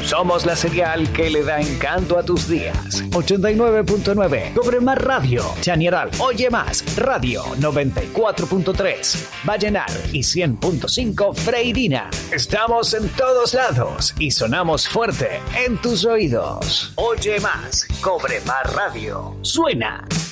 Somos la serial que le da encanto a tus días. 89.9 Cobre Más Radio. Chañaral Oye Más Radio. 94.3 Vallenar y 100.5 Freirina. Estamos en todos lados y sonamos fuerte en tus oídos. Oye Más Cobre Más Radio. Suena